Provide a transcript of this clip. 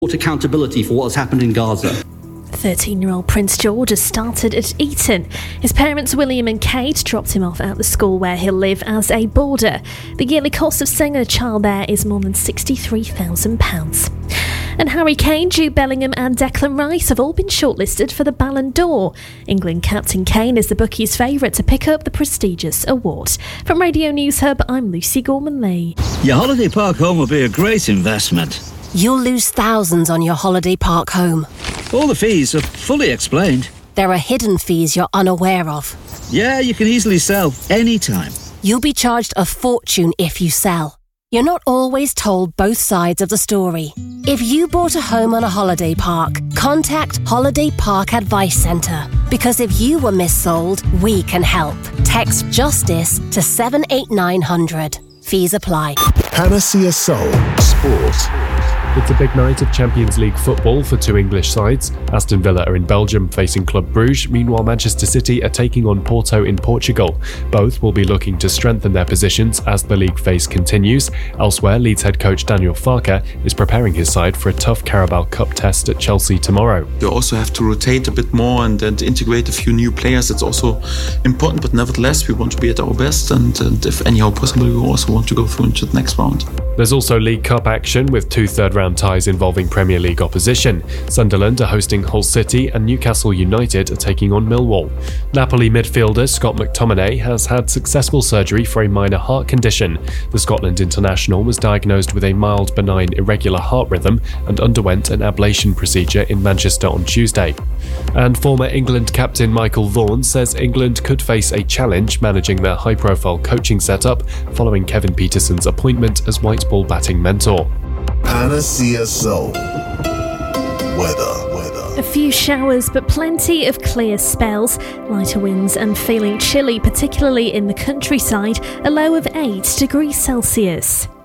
accountability for what has happened in Gaza. 13-year-old Prince George has started at Eton. His parents, William and Kate, dropped him off at the school where he'll live as a boarder. The yearly cost of sending a child there is more than £63,000. And Harry Kane, Jude Bellingham and Declan Rice have all been shortlisted for the Ballon d'Or. England captain Kane is the bookies' favourite to pick up the prestigious award. From Radio News Hub, I'm Lucy Gorman-Lee. Your holiday park home will be a great investment. You'll lose thousands on your holiday park home. All the fees are fully explained. There are hidden fees you're unaware of. Yeah, you can easily sell anytime. You'll be charged a fortune if you sell. You're not always told both sides of the story. If you bought a home on a holiday park, contact Holiday Park Advice Centre. Because if you were missold, we can help. Text JUSTICE to 78900. Fees apply. Panacea Soul Sport. It's a big night of Champions League football for two English sides. Aston Villa are in Belgium facing Club Brugge. Meanwhile, Manchester City are taking on Porto in Portugal. Both will be looking to strengthen their positions as the league phase continues. Elsewhere, Leeds head coach Daniel Farke is preparing his side for a tough Carabao Cup test at Chelsea tomorrow. You also have to rotate a bit more and integrate a few new players. It's also important, but nevertheless, we want to be at our best. And if anyhow possible, we also want to go through into the next round. There's also League Cup action with two third-round ties involving Premier League opposition. Sunderland are hosting Hull City and Newcastle United are taking on Millwall. Napoli midfielder Scott McTominay has had successful surgery for a minor heart condition. The Scotland international was diagnosed with a mild benign irregular heart rhythm and underwent an ablation procedure in Manchester on Tuesday. And former England captain Michael Vaughan says England could face a challenge managing their high-profile coaching setup following Kevin Peterson's appointment as white ball batting mentor. Panacea Soul. Weather. A few showers, but plenty of clear spells. Lighter winds and feeling chilly, particularly in the countryside. A low of 8 degrees Celsius.